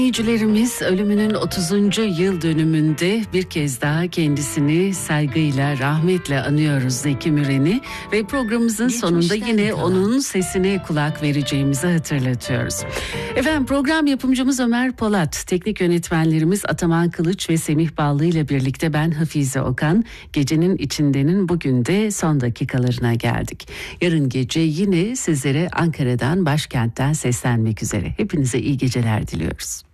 Dinleyicilerimiz ölümünün 30. yıl dönümünde bir kez daha kendisini saygıyla, rahmetle anıyoruz Zeki Müren'i ve programımızın sonunda yine onun sesine kulak vereceğimizi hatırlatıyoruz. Efendim, program yapımcımız Ömer Polat, teknik yönetmenlerimiz Ataman Kılıç ve Semih Ballı ile birlikte ben Hafize Okan. Gecenin içindenin bugün de son dakikalarına geldik. Yarın gece yine sizlere Ankara'dan, başkentten seslenmek üzere. Hepinize iyi geceler diliyoruz.